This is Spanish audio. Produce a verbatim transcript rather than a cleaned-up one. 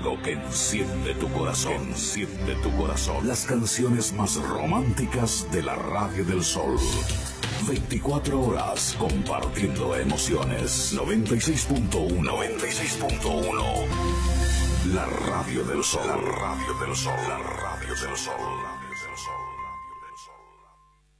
algo que enciende tu corazón, que enciende tu corazón. Las canciones más románticas de la Radio del Sol. veinticuatro horas compartiendo emociones. noventa y seis punto uno. noventa y seis punto uno. La Radio del Sol. La Radio del Sol. La Radio del Sol.